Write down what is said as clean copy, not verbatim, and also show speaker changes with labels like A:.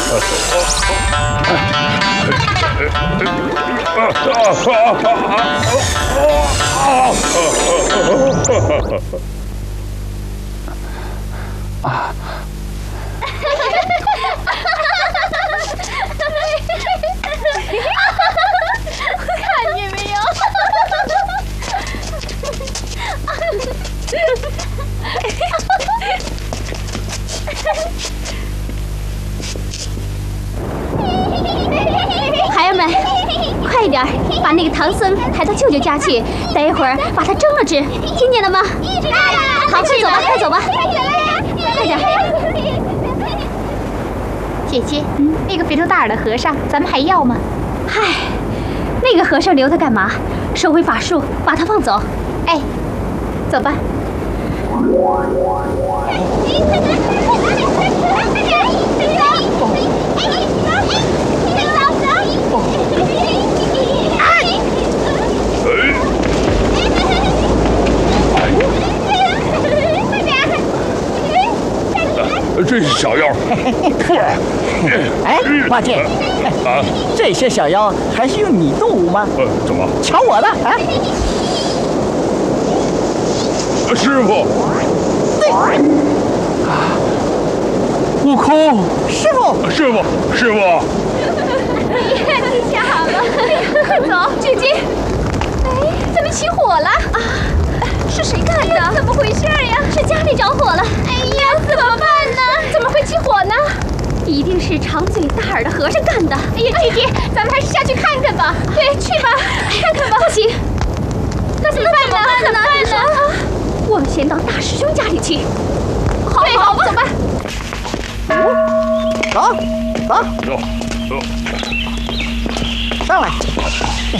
A: 看见没有？孩儿们，快一点，把那个唐僧抬到舅舅家去，待一会儿把他蒸了吃，听见了吗？好，快走吧，快走吧，快点。
B: 姐姐，那个肥头大耳的和尚，咱们还要吗？
A: 嗨，那个和尚留他干嘛？收回法术，把他放走。
B: 哎，走吧。
C: 这是小妖。
D: 哎，八戒，这些小妖还是用你动武吗？
C: 怎么？
D: 瞧我的啊！
C: 师傅，悟空，
D: 师傅，
C: 师傅，师傅，
A: 你想好了，快走，姐姐。哎，怎么起火了？啊，是谁干的？怎么回事呀？是家里着火了。哎呀，怎么办呢？怎么会起火呢？一定是长嘴大耳的和尚干的。哎呀，姐姐，咱们还是下去看看吧。对，去吧，看看吧。不行，那怎么办呢？怎么办呢？我们先到大师兄家里去。好，好吧，走吧。
D: 走，走，
C: 走，
D: 上来。